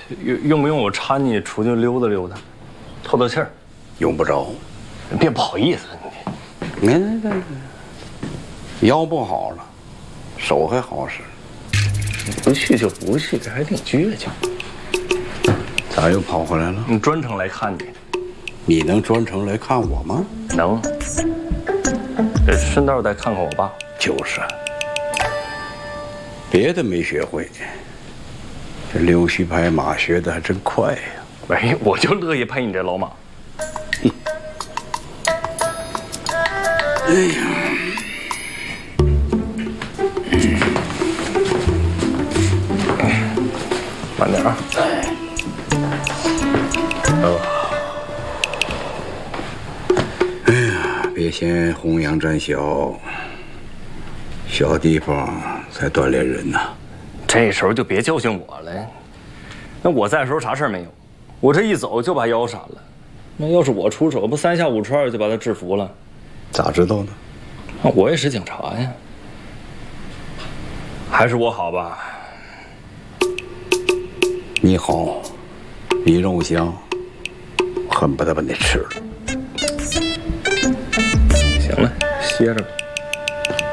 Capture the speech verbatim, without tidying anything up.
用用不用我搀你出去溜达溜达，透透气儿？ 用不着， 别不好意思你。你这腰不好了，手还好使。 不去就不去，这还挺倔强。 咋又跑回来了？ 你专程来看你。 你能专程来看我吗？ 能。这顺道再看看我爸。 就是。别的没学会，这溜须拍马学的还真快呀！ 哎，我就乐意拍你这老马。 哎呀， 慢点啊！哦。 哎呀，别嫌红阳站小，小地方才锻炼人呐。 这时候就别教训我了。那我在的时候啥事儿没有，我这一走就把腰闪了。那要是我出手，不三下五除二就把他制服了？ 咋知道呢？ 那我也是警察呀。还是我好吧？ 你好，你肉香，恨不得把你吃了。 行了，歇着吧。